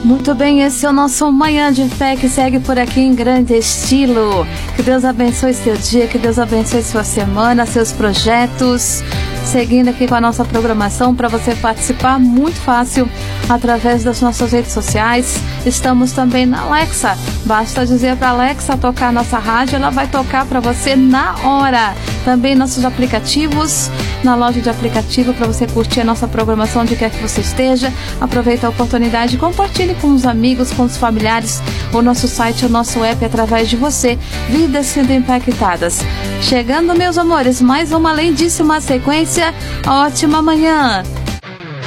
Muito bem, esse é o nosso Manhã de Fé que segue por aqui em grande estilo. Que Deus abençoe seu dia, que Deus abençoe sua semana, seus projetos. Seguindo aqui com a nossa programação para você participar muito fácil através das nossas redes sociais. Estamos também na Alexa. Basta dizer para a Alexa tocar a nossa rádio, ela vai tocar para você na hora. Também nossos aplicativos, na loja de aplicativo para você curtir a nossa programação onde quer que você esteja. Aproveita a oportunidade e compartilhe com os amigos, com os familiares, o nosso site, o nosso app através de você. Vidas sendo impactadas. Chegando, meus amores, mais uma lindíssima sequência. Ótima manhã!